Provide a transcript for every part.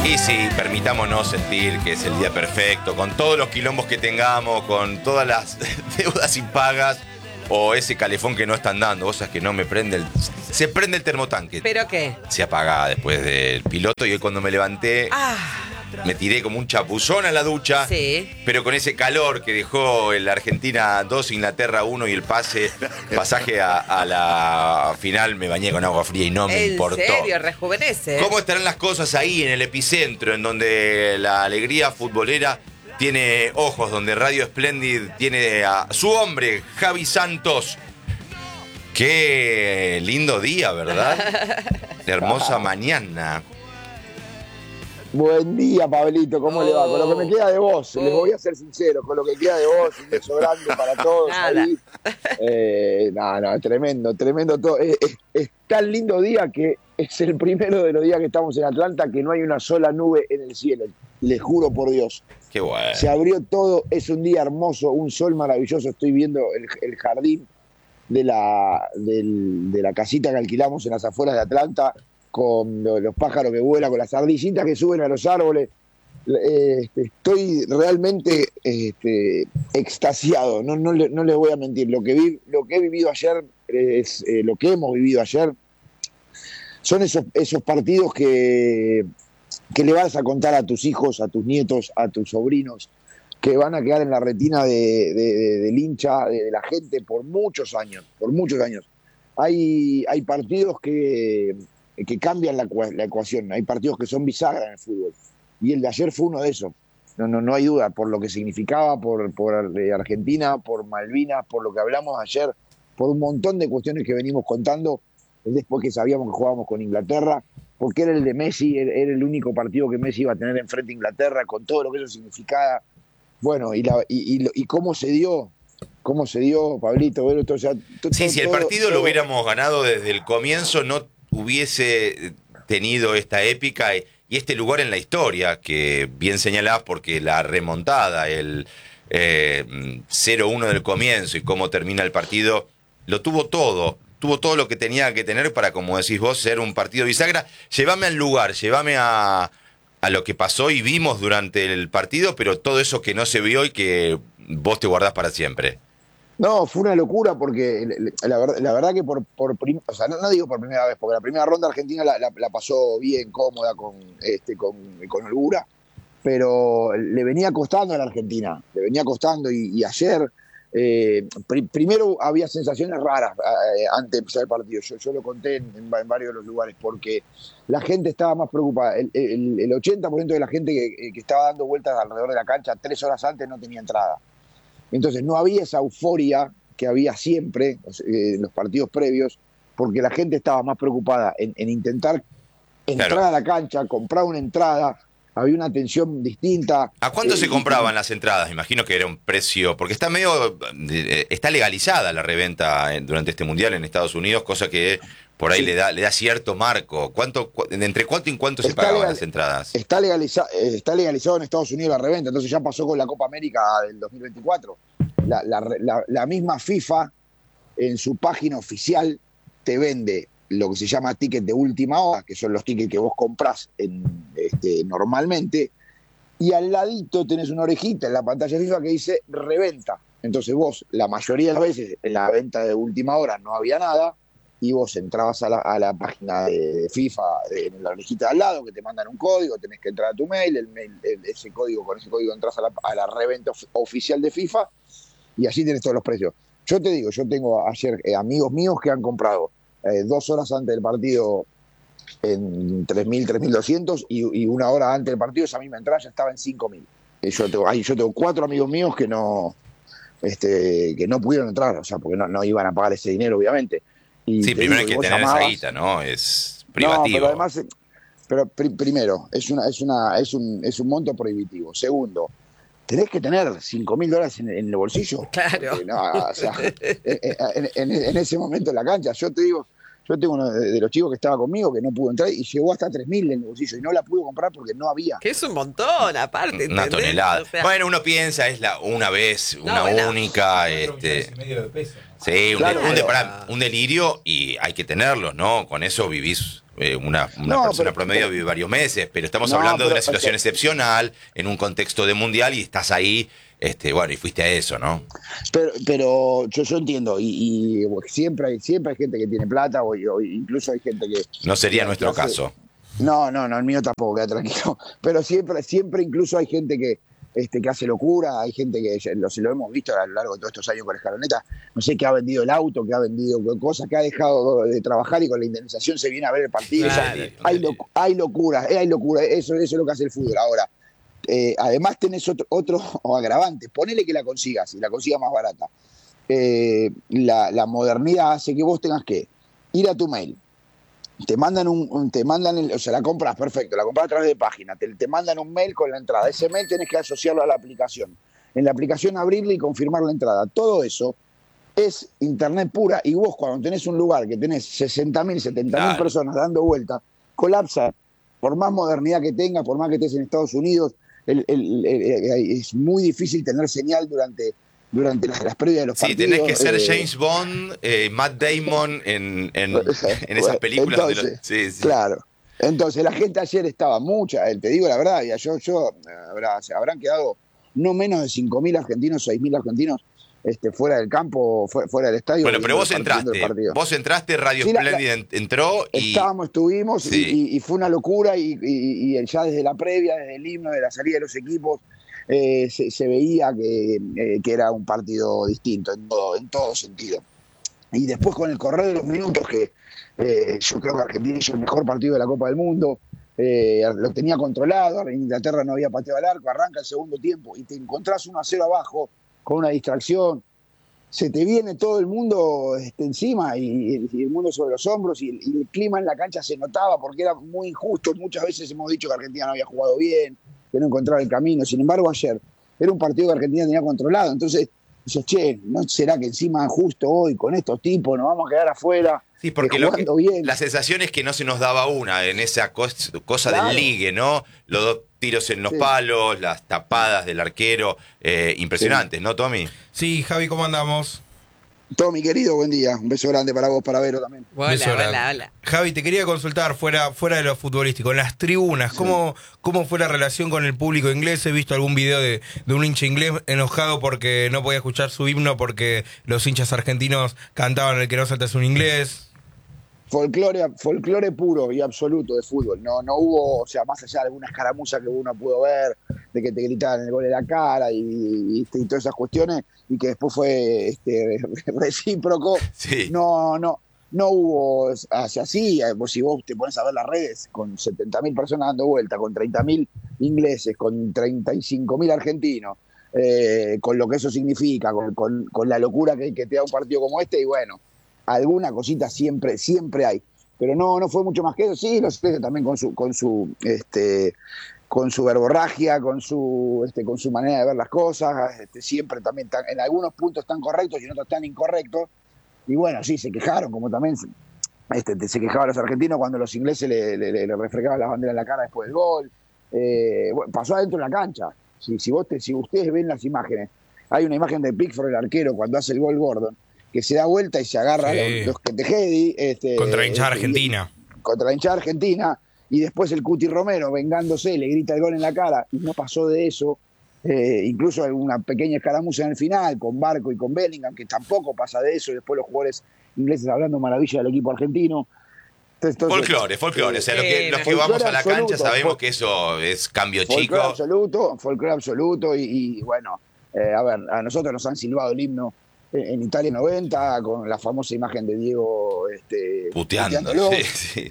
Y sí, permitámonos sentir que es el día perfecto, con todos los quilombos que tengamos, con todas las deudas impagas o ese calefón que no están dando. Vos sabés que no me prende el... Se prende el termotanque. ¿Pero qué? Se apaga después del piloto y hoy cuando me levanté me tiré como un chapuzón a la ducha. Sí. Pero con ese calor que dejó el Argentina 2, Inglaterra 1 y el pasaje a la final, me bañé con agua fría y no me importó. ¿En serio? Rejuvenece. ¿Cómo estarán las cosas ahí en el epicentro, en donde la alegría futbolera tiene ojos, donde Radio Splendid tiene a su hombre, Javi Santos? Qué lindo día, ¿verdad? Hermosa mañana. Buen día, Pablito, ¿cómo le va? Con lo que me queda de vos, les voy a ser sincero, con lo que queda de vos, un beso grande para todos ahí. Tremendo todo. Es tan lindo día que es el primero de los días que estamos en Atlanta que no hay una sola nube en el cielo, les juro por Dios. Qué bueno. Se abrió todo, es un día hermoso, un sol maravilloso, estoy viendo el jardín de la casita que alquilamos en las afueras de Atlanta, con los pájaros que vuelan, con las ardillitas que suben a los árboles. Estoy realmente extasiado, no les voy a mentir. Lo que he vivido ayer, lo que hemos vivido ayer, son esos partidos que le vas a contar a tus hijos, a tus nietos, a tus sobrinos, que van a quedar en la retina del hincha, de la gente, por muchos años. Hay partidos que cambian la ecuación. Hay partidos que son bisagra en el fútbol. Y el de ayer fue uno de esos. No hay duda, por lo que significaba, por Argentina, por Malvinas, por lo que hablamos ayer, por un montón de cuestiones que venimos contando, después que sabíamos que jugábamos con Inglaterra, porque era el de Messi, era el único partido que Messi iba a tener enfrente a Inglaterra, con todo lo que eso significaba. Bueno, y cómo se dio, Pablito. O sea, si el partido lo hubiéramos ganado desde el comienzo, no hubiese tenido esta épica y este lugar en la historia que bien señalás, porque la remontada, el 0-1 del comienzo y cómo termina el partido, lo tuvo todo lo que tenía que tener para, como decís vos, ser un partido bisagra. Llévame al lugar, llévame a lo que pasó y vimos durante el partido, pero todo eso que no se vio y que vos te guardás para siempre. No, fue una locura porque la verdad que no digo por primera vez, porque la primera ronda Argentina la pasó bien, cómoda, con holgura, pero le venía costando a la Argentina, y ayer, primero había sensaciones raras antes de empezar el partido, yo lo conté en varios de los lugares, porque la gente estaba más preocupada, el 80% de la gente que estaba dando vueltas alrededor de la cancha 3 horas antes no tenía entrada. Entonces no había esa euforia que había siempre en los partidos previos, porque la gente estaba más preocupada en intentar entrar a la cancha, comprar una entrada. Había una tensión distinta. ¿A cuánto se compraban las entradas? Imagino que era un precio, porque está legalizada la reventa durante este mundial en Estados Unidos, cosa que por ahí le da cierto marco. ¿Entre cuánto y cuánto se pagaban las entradas? Está legalizado en Estados Unidos la reventa, entonces ya pasó con la Copa América del 2024. La misma FIFA en su página oficial te vende lo que se llama ticket de última hora, que son los tickets que vos comprás normalmente, y al ladito tenés una orejita en la pantalla FIFA que dice reventa. Entonces vos, la mayoría de las veces, en la venta de última hora no había nada, y vos entrabas a la página de FIFA, en la orejita de al lado, que te mandan un código, tenés que entrar a tu mail, con ese código entras a la reventa oficial de FIFA, y allí tenés todos los precios. Yo te digo, yo tengo ayer amigos míos que han comprado 2 horas antes del partido en 3.000, 3.200 y 1 hora antes del partido esa misma entrada ya estaba en 5.000. Yo tengo 4 amigos míos que no pudieron entrar, o sea, porque no iban a pagar ese dinero, obviamente. Sí, primero hay que tener esa guita, ¿no? Es privativo. No, pero además, primero, es un monto prohibitivo. Segundo, tenés que tener $5.000 en el bolsillo. Claro. Porque, o sea, en ese momento en la cancha, yo tengo uno de los chicos que estaba conmigo que no pudo entrar y llegó hasta 3.000 en el bolsillo y no la pudo comprar porque no había. Que es un montón, aparte. Una tonelada. O sea, bueno, uno piensa, es una vez, una única. $1,5 millones de pesos. Sí, claro, un delirio y hay que tenerlo, ¿no? Con eso vivís Una No, persona pero- promedio vive varios meses, pero estamos No, hablando de pero- una situación excepcional, en un contexto de mundial, y estás ahí, bueno, y fuiste a eso, ¿no? Pero yo entiendo, y siempre hay gente que tiene plata, o incluso hay gente que. No sería que nuestro hace- caso. No, el mío tampoco, queda tranquilo. Pero siempre incluso hay gente que hace locura, hay gente que se lo hemos visto a lo largo de todos estos años con Escaloneta, no sé, que ha vendido el auto, que ha vendido cosas, que ha dejado de trabajar y con la indemnización se viene a ver el partido. Claro. O sea, hay locura, eso es lo que hace el fútbol. Ahora, además tenés otro agravante, ponele que la consigas y la consigas más barata. La modernidad hace que vos tengas que ir a tu mail. Te mandan o sea, la compras, perfecto, la compras a través de página, te mandan un mail con la entrada. Ese mail tenés que asociarlo a la aplicación. En la aplicación abrirla y confirmar la entrada. Todo eso es internet pura, y vos cuando tenés un lugar que tenés 60.000, 70.000 Claro. personas dando vuelta, colapsa. Por más modernidad que tengas, por más que estés en Estados Unidos, es muy difícil tener señal durante las previas de los Sí, partidos. tenés que ser James Bond, Matt Damon en esas películas. Entonces, Sí, sí. claro. Entonces la gente ayer estaba mucha, te digo la verdad, habrán quedado no menos de 5.000 argentinos, 6.000 argentinos fuera del campo, fuera del estadio. Bueno, pero viendo el partido. vos entraste, Radio Sí, Splendid entró y... Estuvimos, Sí. y fue una locura, y ya desde la previa, desde el himno, de la salida de los equipos, se veía que era un partido distinto en todo sentido. Y después con el correr de los minutos, que yo creo que Argentina hizo el mejor partido de la Copa del Mundo, lo tenía controlado, Inglaterra no había pateado al arco, arranca el segundo tiempo y te encontrás 1-0 abajo con una distracción, se te viene todo el mundo encima, y el mundo sobre los hombros, y el clima en la cancha se notaba porque era muy injusto. Muchas veces hemos dicho que Argentina no había jugado bien, que no encontraba el camino. Sin embargo, ayer era un partido que Argentina tenía controlado. Entonces dices, che, ¿no será que encima justo hoy con estos tipos nos vamos a quedar afuera? Sí, porque jugando bien. la sensación es que no se nos daba una en esa cosa Claro. del ligue, ¿no? Los dos tiros en los Sí. palos, las tapadas del arquero, impresionantes, ¿no, Tommy? Sí, Javi, ¿cómo andamos? Tommy, querido, buen día. Un beso grande para vos, para Vero también. Beso grande. Hola. Javi, te quería consultar fuera de lo futbolístico, en las tribunas, ¿cómo fue la relación con el público inglés? He visto algún video de un hincha inglés enojado porque no podía escuchar su himno porque los hinchas argentinos cantaban el que no salta es un inglés. Folclore puro y absoluto de fútbol. No hubo, o sea, más allá de alguna escaramuza que uno pudo ver, de que te gritaban el gol en la cara y todas esas cuestiones, y que después fue recíproco. Sí. No hubo, o sea, sí, si vos te pones a ver las redes, con 70.000 personas dando vuelta, con 30.000 ingleses, con 35.000 argentinos, con lo que eso significa, con la locura que te da un partido como este, y bueno, alguna cosita siempre hay, pero no fue mucho más que eso. Sí, los ingleses también con su verborragia, con su manera de ver las cosas, siempre también en algunos puntos están correctos y en otros están incorrectos. Y bueno, sí, se quejaron, como también se quejaban los argentinos cuando los ingleses le refregaban la bandera en la cara después del gol. Bueno, pasó adentro de la cancha. Si ustedes ven las imágenes, hay una imagen de Pickford, el arquero, cuando hace el gol Gordon, que se da vuelta y se agarra Sí. los Ketejedi. Contra la hinchada argentina. Contra la hinchada argentina, y después el Cuti Romero, vengándose, le grita el gol en la cara, y no pasó de eso. Incluso alguna pequeña escaramuza en el final, con Barco y con Bellingham, que tampoco pasa de eso, y después los jugadores ingleses hablando maravilla del equipo argentino. Entonces, Folclore. O sea, los que folclore vamos a la cancha absoluto, sabemos que eso es cambio chico. Folclore absoluto, y bueno, a ver, a nosotros nos han silbado el himno en Italia 90, con la famosa imagen de Diego puteándolo. Sí.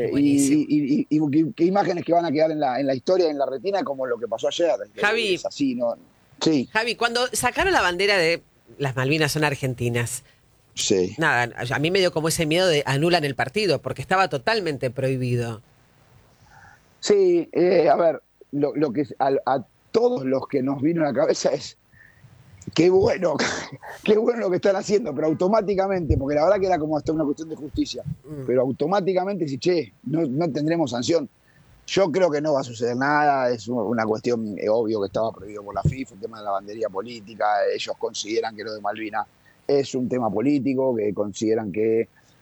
Y qué imágenes que van a quedar en la historia, en la retina, como lo que pasó ayer. Javi. Es así, ¿no? Sí, Javi, cuando sacaron la bandera de las Malvinas son argentinas, sí. nada, a mí me dio como ese miedo de anulan el partido, porque estaba totalmente prohibido. Sí, a ver, lo que a todos los que nos vino a la cabeza es qué bueno lo que están haciendo, pero automáticamente, porque la verdad que era como hasta una cuestión de justicia, pero automáticamente si, no tendremos sanción. Yo creo que no va a suceder nada, es una cuestión obvio que estaba prohibido por la FIFA, el tema de la bandería política. Ellos consideran que lo de Malvinas es un tema político, que consideran que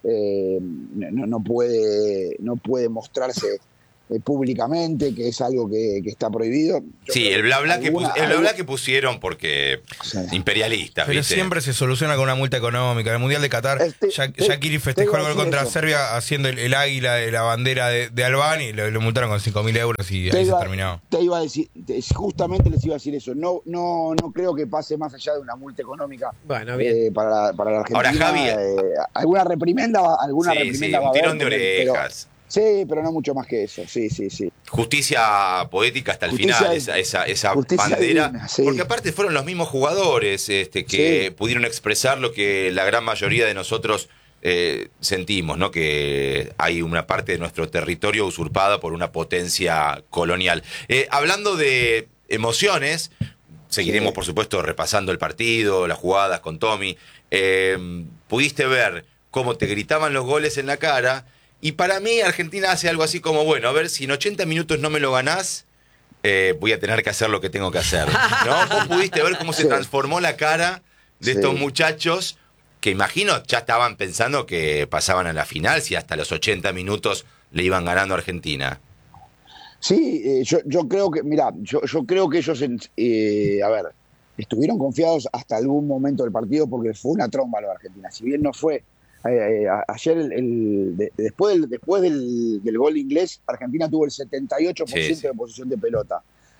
no puede mostrarse públicamente, que es algo que está prohibido. Sí, el bla bla que pusieron porque imperialistas, pero ¿viste? siempre se soluciona con una multa económica. En el Mundial de Qatar, Shaqiri festejó el gol contra Serbia haciendo el águila de la bandera de Albania y lo multaron con 5.000 euros y ahí se terminó. Te iba a decir, justamente les iba a decir eso. No creo que pase más allá de una multa económica. Bueno, bien. Para la Argentina. Ahora, Javi, alguna reprimenda va a haber. Un tirón de orejas. Sí, pero no mucho más que eso, sí. Justicia poética hasta el final, esa bandera. Divina, sí. Porque aparte fueron los mismos jugadores que pudieron expresar lo que la gran mayoría de nosotros sentimos, ¿no? Que hay una parte de nuestro territorio usurpada por una potencia colonial. Hablando de emociones, seguiremos por supuesto repasando el partido, las jugadas con Tommy. Pudiste ver cómo te gritaban los goles en la cara. Y para mí Argentina hace algo así como, bueno, a ver, si en 80 minutos no me lo ganás, voy a tener que hacer lo que tengo que hacer, ¿no? Vos pudiste ver cómo se transformó la cara de estos muchachos que imagino ya estaban pensando que pasaban a la final si hasta los 80 minutos le iban ganando a Argentina. Sí, yo creo que, mira, yo creo que ellos, estuvieron confiados hasta algún momento del partido porque fue una tromba lo de Argentina. Si bien no fue... ayer, después del gol inglés, Argentina tuvo el 78% de posesión de pelota.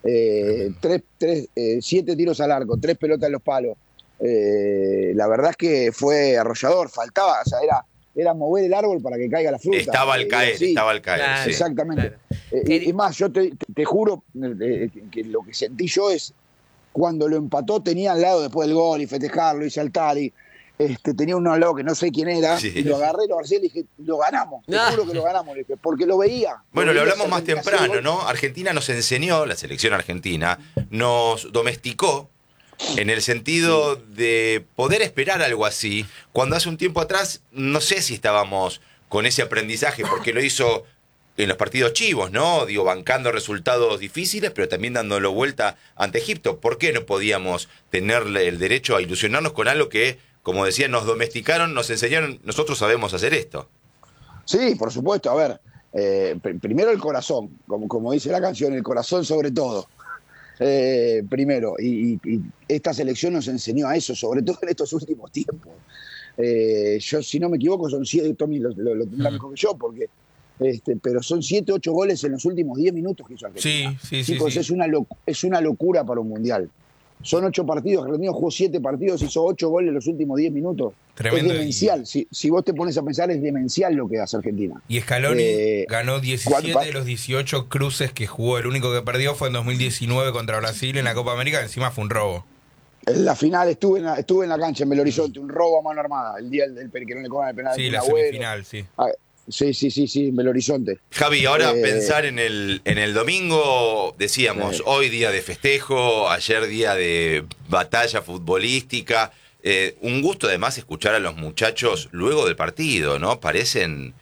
7 tiros al arco, 3 pelotas en los palos. La verdad es que fue arrollador, faltaba, o sea, era mover el árbol para que caiga la fruta. Estaba al caer. Claro, Sí. Exactamente. Claro. Y más, yo te juro que lo que sentí yo es, cuando lo empató tenía al lado después del gol y festejarlo y saltar y... tenía uno al lado que no sé quién era, y lo agarré, lo agarré y le dije, lo ganamos, te juro que lo ganamos, le dije, porque lo veía. Bueno, lo hablamos más temprano, ¿no? Argentina nos enseñó, la selección argentina, nos domesticó en el sentido de poder esperar algo así, cuando hace un tiempo atrás, no sé si estábamos con ese aprendizaje, porque lo hizo en los partidos chivos, ¿no? Digo, bancando resultados difíciles, pero también dándolo vuelta ante Egipto. ¿Por qué no podíamos tener el derecho a ilusionarnos con algo que, como decía, nos domesticaron, nos enseñaron, nosotros sabemos hacer esto? Sí, por supuesto, a ver, primero el corazón, como dice la canción, el corazón sobre todo. Primero, y esta selección nos enseñó a eso, sobre todo en estos últimos tiempos. Yo, si no me equivoco, son 7, Tommy lo tendrá mejor que yo, porque pero son 7, 8 goles en los últimos 10 minutos que hizo Argentina. Sí. Chicos, sí. es una locura para un mundial. Son 8 partidos, Argentina jugó 7 partidos, hizo 8 goles en los últimos 10 minutos. Tremendo. Es demencial. Si vos te pones a pensar, es demencial lo que hace Argentina. Y Scaloni ganó 17 de los 18 cruces que jugó. El único que perdió fue en 2019 contra Brasil en la Copa América, encima fue un robo. En la final estuve en la cancha en Belo Horizonte, un robo a mano armada, el día del que no le cobran el penal. Sí, la semifinal, sí. Sí, en Belo Horizonte. Javi, ahora pensar en el domingo, decíamos, hoy día de festejo, ayer día de batalla futbolística. Un gusto además escuchar a los muchachos luego del partido, ¿no? Parecen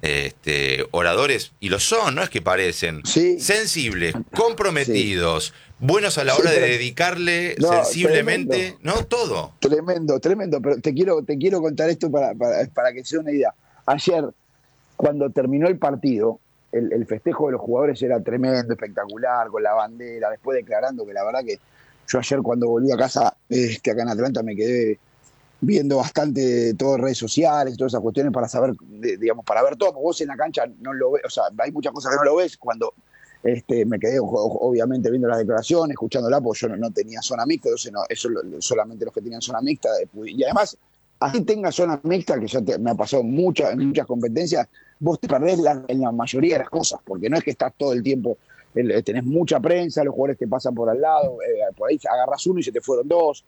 oradores, y lo son, no es que parecen, sensibles, comprometidos, buenos a la hora de dedicarle sensiblemente, tremendo. ¿No? Todo. Tremendo, pero te quiero contar esto para que sea una idea. Ayer, cuando terminó el partido, el festejo de los jugadores era tremendo, espectacular, con la bandera, después declarando que la verdad que yo ayer cuando volví a casa, acá en Atlanta, me quedé viendo bastante todo en redes sociales, todas esas cuestiones para saber, digamos, para ver todo, porque vos en la cancha no lo ves, o sea, hay muchas cosas que no lo ves. Cuando me quedé obviamente viendo las declaraciones, escuchándola, porque yo no tenía zona mixta, entonces eso solamente los que tenían zona mixta, y además, así tenga zona mixta, que ya me ha pasado en muchas competencias, vos te perdés en la mayoría de las cosas, porque no es que estás todo el tiempo, tenés mucha prensa, los jugadores te pasan por al lado, por ahí agarras uno y se te fueron dos,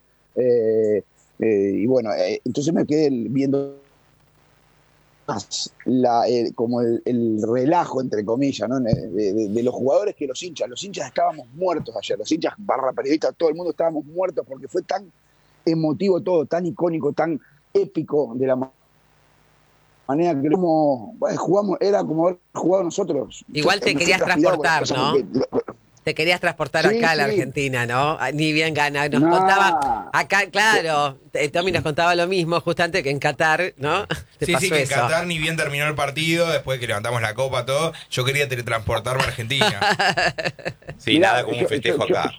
y bueno, entonces me quedé viendo más como el relajo, entre comillas, ¿no? de los jugadores que los hinchas estábamos muertos ayer, los hinchas / periodistas, todo el mundo estábamos muertos porque fue tan emotivo todo, tan icónico, tan épico, de la manera que jugamos, era como haber jugado nosotros. Igual te querías transportar, ¿no? Te querías transportar Sí, acá a la sí. Argentina, ¿no? Ni bien gana. Nos No. contaba, acá, claro, Tommy nos contaba lo mismo, justamente que en Qatar, ¿no? Te Sí, pasó sí, que en eso. Qatar ni bien terminó el partido, después que levantamos la copa, todo, yo quería teletransportarme a Argentina. Sí, Mirá, nada como un festejo acá.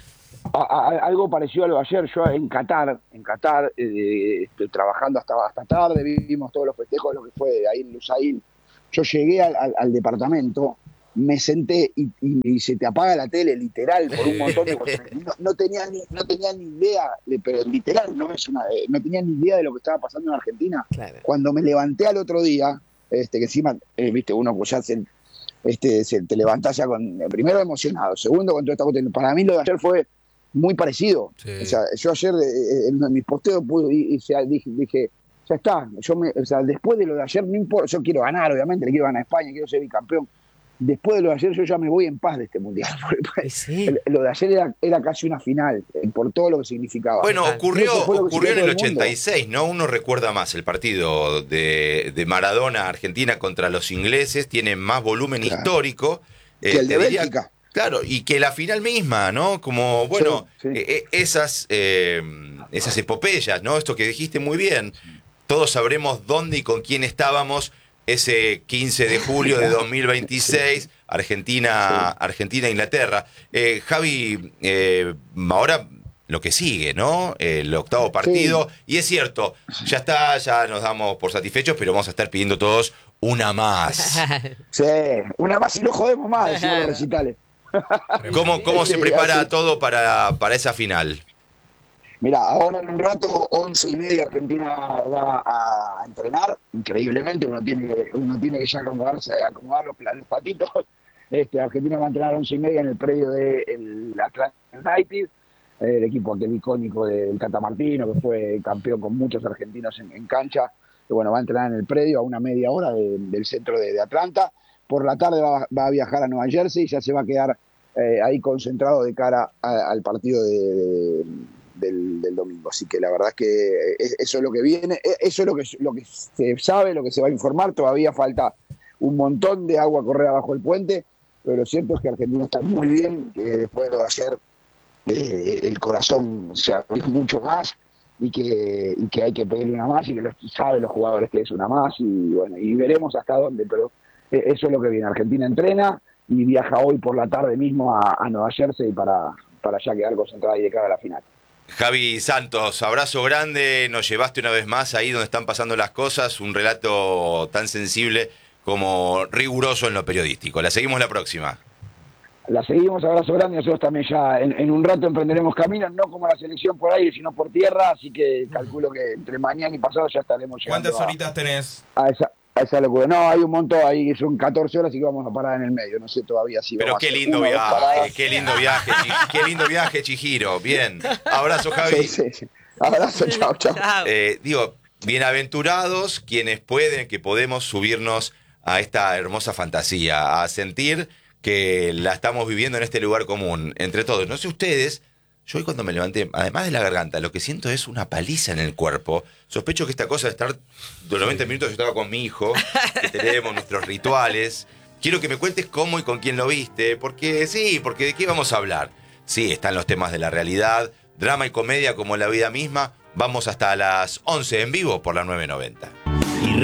Algo parecido a lo de ayer, yo en Qatar, estoy trabajando hasta tarde, vimos todos los festejos de lo que fue ahí en Lusail. Yo llegué al departamento, me senté y se te apaga la tele, literal, por un montón de cuestiones. No tenía ni idea, pero literal, no tenía ni idea de lo que estaba pasando en Argentina. Claro. Cuando me levanté al otro día, que encima, viste, uno pues ya te levantás ya primero emocionado, segundo con toda esta cuestión. Para mí lo de ayer fue muy parecido. Sí. O sea, yo ayer en mis posteos dije, ya está, o sea, después de lo de ayer no importa, yo quiero ganar, obviamente, le quiero ganar a España, quiero ser bicampeón. Después de lo de ayer yo ya me voy en paz de este mundial. Sí. Lo de ayer era casi una final, por todo lo que significaba. Bueno, Total. ocurrió Eso fue lo que en sintió el todo el mundo. 86, ¿no? Uno recuerda más el partido de Maradona Argentina contra los ingleses, tiene más volumen Claro. histórico. Que el de te diría- Bélgica. Claro, y que la final misma, ¿no? Como, bueno, Sí, sí. esas epopeyas, ¿no? Esto que dijiste muy bien. Todos sabremos dónde y con quién estábamos ese 15 de julio de 2026, Argentina-Inglaterra. Javi, ahora lo que sigue, ¿no? El octavo partido. Y es cierto, ya está, ya nos damos por satisfechos, pero vamos a estar pidiendo todos una más. Sí, una más y no jodemos más, decimos los recitales. ¿Cómo se Sí, prepara así. todo para esa final? Mira, ahora en un rato, 11:30, Argentina va a entrenar. Increíblemente, uno tiene que ya acomodar los patitos. Argentina va a entrenar a 11:30 en el predio del Atlanta United, el equipo aquel icónico del Catamartino, que fue campeón con muchos argentinos en cancha. Que, bueno, va a entrenar en el predio a una media hora del centro de Atlanta. Por la tarde va a viajar a Nueva Jersey y ya se va a quedar ahí concentrado de cara al partido del domingo. Así que la verdad es que eso es lo que viene, eso es lo que se sabe, lo que se va a informar. Todavía falta un montón de agua a correr abajo del puente, pero lo cierto es que Argentina está muy bien, que después de lo de ayer el corazón se abrió mucho más y que hay que pedirle una más y que saben los jugadores que es una más y bueno, y veremos hasta dónde, pero eso es lo que viene. Argentina entrena y viaja hoy por la tarde mismo a Nueva Jersey para ya quedar concentrada y de cara a la final. Javi Santos, abrazo grande, nos llevaste una vez más ahí donde están pasando las cosas, un relato tan sensible como riguroso en lo periodístico. La seguimos la próxima. La seguimos, abrazo grande, nosotros también ya en un rato emprenderemos caminos, no como la selección por aire, sino por tierra, así que calculo que entre mañana y pasado ya estaremos llegando ¿Cuántas horitas tenés? a esa locura. No, hay un montón, ahí son 14 horas y que vamos a parar en el medio, no sé todavía si Pero vamos a qué hacer lindo una o dos viaje, paradas. qué lindo viaje, Chihiro. Bien, abrazo Javi. Sí. Abrazo, chao. Chao. Digo, bienaventurados quienes que podemos subirnos a esta hermosa fantasía, a sentir que la estamos viviendo en este lugar común, entre todos. No sé ustedes, yo hoy cuando me levanté, además de la garganta, lo que siento es una paliza en el cuerpo. Sospecho que esta cosa de estar de 90 minutos, yo estaba con mi hijo, que tenemos nuestros rituales. Quiero que me cuentes cómo y con quién lo viste, porque ¿de qué vamos a hablar? Sí, están los temas de la realidad, drama y comedia como la vida misma. Vamos hasta las 11 en vivo por la 990.